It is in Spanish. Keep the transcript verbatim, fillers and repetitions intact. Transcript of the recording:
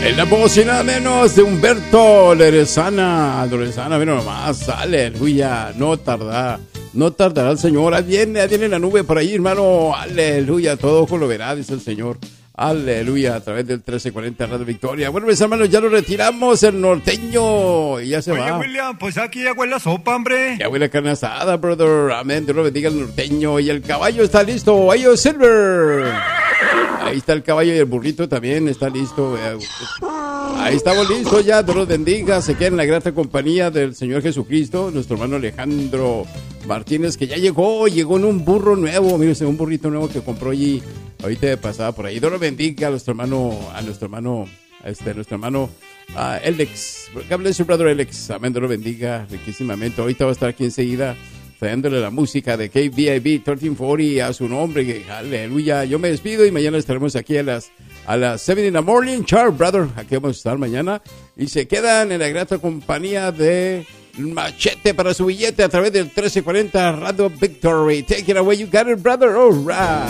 En la voz y nada menos de Humberto Lorenzana. Lorenzana, mira nomás, aleluya, no tarda, no tardará el Señor. Ahí viene, ahí viene la nube por ahí, hermano, aleluya, todo ojo lo verá, dice el Señor. Aleluya, a través del trece cuarenta Radio Victoria. Bueno, mis hermanos, ya lo retiramos, el norteño, y ya se Oye, va. Oye, William, pues aquí ya huele la sopa, hombre. Ya huele a carne asada, brother, amén, Dios lo bendiga el norteño, y el caballo está listo, Ayo Silver. Ahí está el caballo y el burrito también está listo. Ahí estamos listos ya, Dios los bendiga. Se queda en la grata compañía del Señor Jesucristo, nuestro hermano Alejandro Martínez, que ya llegó, llegó en un burro nuevo, mire, un burrito nuevo que compró allí, ahorita de pasada por ahí. Dios los bendiga a nuestro hermano, a nuestro hermano, a este, nuestro hermano uh, Alex. God bless you, brother Alex. Amén, Dios lo bendiga riquísimamente. Ahorita va a estar aquí enseguida trayéndole la música de K V I B trece cuarenta a su nombre. Aleluya. Yo me despido y mañana estaremos aquí a las a las siete in the morning. Chao, brother. Aquí vamos a estar mañana. Y se quedan en la grata compañía de Machete para su billete a través del trece cuarenta Radio Victory. Take it away, you got it, brother. All right.